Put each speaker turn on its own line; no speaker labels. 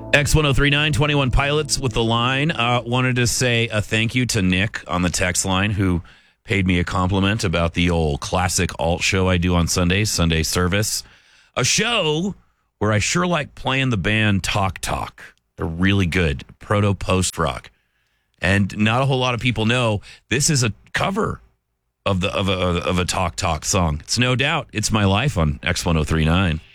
X1039, 21 Pilots with the line. Wanted to say a thank you to Nick on the text line who paid me a compliment about the old classic alt show I do on Sundays, Sunday Service. A show where I sure like playing the band Talk Talk. They're really good, proto post rock. And not a whole lot of people know this is a cover of a Talk Talk song. It's No Doubt. It's My Life on X1039.